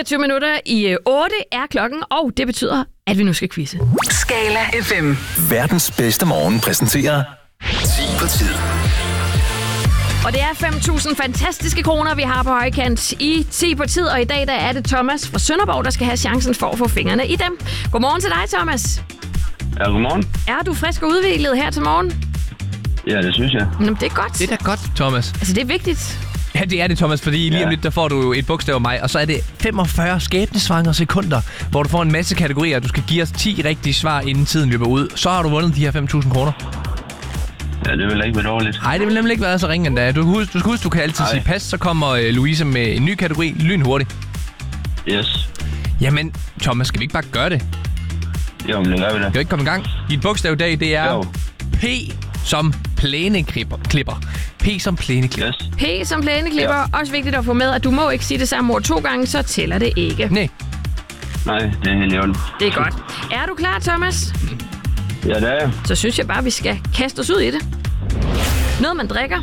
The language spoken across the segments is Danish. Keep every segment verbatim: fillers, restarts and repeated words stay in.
niogtyve minutter i otte er klokken, og det betyder, at vi nu skal quizze. Skala F M. Verdens bedste morgen præsenterer ti på tid. Og det er fem tusind fantastiske kroner, vi har på højkant i ti på tid. Og i dag der er det Thomas fra Sønderborg, der skal have chancen for at få fingrene i dem. Godmorgen til dig, Thomas. Ja, godmorgen. Er du frisk og udviklet her til morgen? Ja, det synes jeg. Jamen, det er godt. Det er da godt, Thomas. Altså, det er vigtigt. Ja, det er det, Thomas, fordi lige om lidt, der får du et bogstav af mig, og så er det femogfyrre skæbnesvangre sekunder, hvor du får en masse kategorier, du skal give os ti rigtige svar, inden tiden løber ud. Så har du vundet de her fem tusind kroner. Ja, det vil ikke være dårligt. Nej, det vil nemlig ikke være så ringe endda. Du, husk, du skal huske, du kan altid Ej. sige pas, så kommer øh, Louise med en ny kategori lynhurtigt. Yes. Jamen, Thomas, skal vi ikke bare gøre det? Jo, men det gør vi da. Skal vi ikke komme i gang? Dit bogstav i dag, det er Jo. P som plæneklipper. Klipper. P som plæneklipper. Yes. P som plæneklipper. Ja. Også vigtigt at få med, at du må ikke sige det samme ord to gange, så tæller det ikke. Nej. Nej, det er helt i orden. Det er godt. Er du klar, Thomas? Ja, det er jeg. Så synes jeg bare, vi skal kaste os ud i det. Noget, man drikker.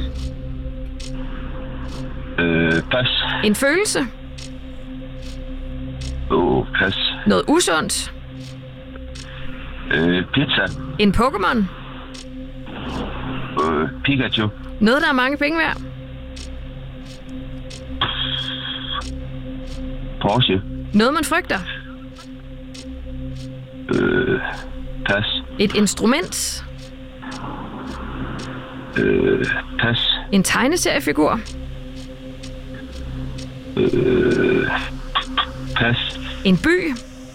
Øh, pas. En følelse. Åh, oh, pas. Noget usundt. Øh, pizza. En Pokémon. Øh, Pikachu. Noget, der er mange penge værd. Porsche. Noget, man frygter. Øh, pas. Et instrument. Øh, pas. En tegneseriefigur. Øh, pas. En by.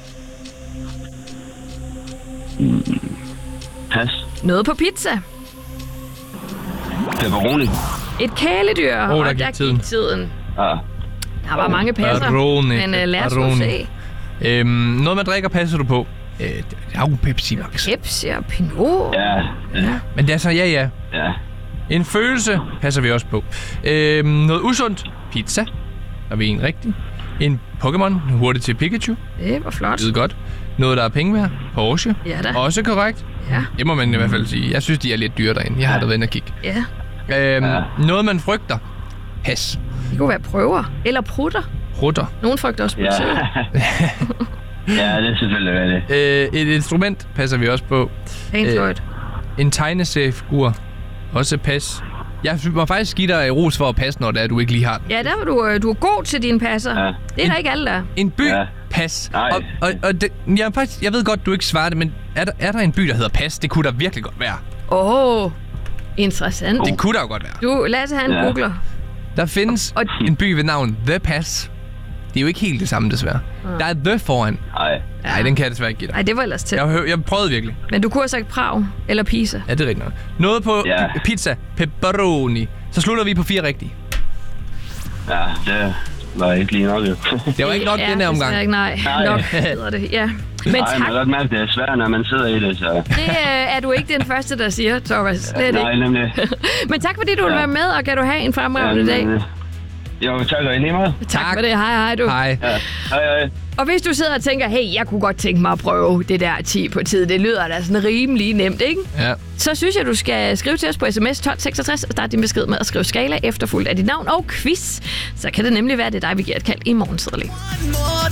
Pas. Noget på pizza. Pepperoni. Et kæledyr. Åh, der og gik der tiden. gik tiden. Ah, Der var mange passer. Barone, Men uh, lad os nu Barone. se. Øhm, noget, man drikker, passer du på. Øh, det er jo Pepsi Max. Pepsi og Pinot. ja, ja, Men det er så ja, ja. ja. En følelse passer vi også på. Øhm, noget usundt. Pizza. Er vi en rigtig? En Pokémon. Hurtigt til Pikachu. Det var flot. Det er godt. Noget, der er penge værd. Porsche. Ja da. Også korrekt. Ja, Det må man i hvert fald sige. Jeg synes, de er lidt dyre derinde. Jeg har da været inde og kigge. ja. Øhm, Ja. Noget, man frygter. Pas. Det kunne være prøver. Eller prutter. Rutter. Nogen frygter også Ja. politiet. Ja, det er selvfølgelig rigtigt. Øh, et instrument passer vi også på. Pink Øh, Floyd. En tegneseriefigur. Også pas. Jeg må faktisk give dig ros for at passe, når det er, du ikke lige har den. Ja, der var du, øh, du er god til dine passer. Ja. Det er der ikke alle, der. En by. Ja. Pas. Nej. Og, og, og det, jeg, faktisk, jeg ved godt, du ikke svarer det, men er der, er der en by, der hedder Pas? Det kunne der virkelig godt være. Åh, oh, interessant. Det kunne der jo godt være. Du, lad os have en Ja. googler. Der findes Og- en by ved navn The Pas. Det er jo ikke helt det samme, desværre. Der er The foran. Nej. Nej, den kan jeg desværre ikke give dig. Nej, det var ellers til. Jeg, hør, jeg prøvede virkelig. Men du kunne have sagt Prag eller Pisa. Ja, det er rigtigt nok. Noget på Ja. p- pizza. Pepperoni. Så slutter vi på fire rigtige. Ja, det var ikke lige nok, jo. Det var ikke nok Ja, den her omgang. desværre ikke, nej. Nej. Nok hedder det, ja. Men Nej, man kan tak, godt mærke, det er svært, når man sidder i det, så... det øh, er du ikke den første, der siger, Thomas. Det er det Nej, ikke. nemlig. Men tak, fordi du ville Ja. være med, og kan du have en fremragende dag. men, øh, Jo, tak og i lige måde. Tak for det. Hej, hej du. Hej. Ja, hej, hej. Og hvis du sidder og tænker, hey, jeg kunne godt tænke mig at prøve det der ti på tid, det lyder da sådan rimelig nemt, ikke? Ja. Så synes jeg, du skal skrive til os på sms tolv seksogtres og starte din besked med at skrive skala efterfulgt af dit navn og quiz. Så kan det nemlig være, det er dig, vi giver et kald i morgen tidlig.